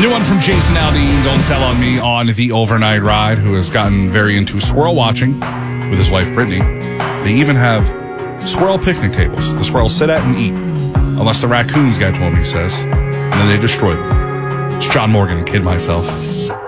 New one from Jason Aldean, Don't Tell on Me, on the overnight ride, who has gotten very into squirrel watching with his wife, Brittany. They even have squirrel picnic tables. The squirrels sit at and eat, unless the raccoons get to them, he says, and then they destroy them. It's John Morgan and Kid Myself.